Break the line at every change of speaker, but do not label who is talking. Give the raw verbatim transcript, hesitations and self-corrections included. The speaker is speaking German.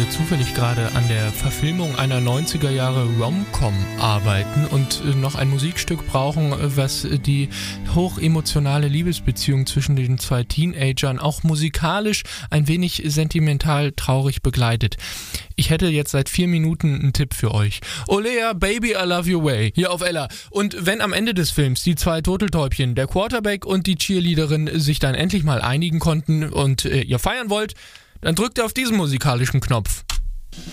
wir zufällig gerade an der Verfilmung einer neunziger Jahre Rom-Com arbeiten und noch ein Musikstück brauchen, was die hochemotionale Liebesbeziehung zwischen den zwei Teenagern auch musikalisch ein wenig sentimental traurig begleitet. Ich hätte jetzt seit vier Minuten einen Tipp für euch. Olea, Baby, I Love Your Way, hier auf Ella. Und wenn am Ende des Films die zwei Turteltäubchen, der Quarterback und die Cheerleaderin, sich dann endlich mal einigen konnten und äh, ihr feiern wollt, dann drückt ihr auf diesen musikalischen Knopf.